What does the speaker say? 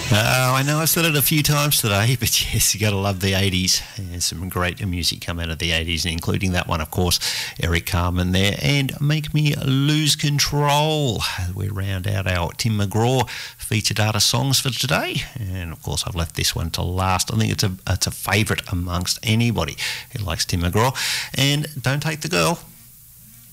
I know I've said it a few times today, but yes, you got to love the 80s. There's some great music come out of the 80s, including that one, of course, Eric Carmen there, and Make Me Lose Control. We round out our Tim McGraw featured artist songs for today, and of course I've left this one to last. I think it's a favourite amongst anybody who likes Tim McGraw. And Don't Take the Girl.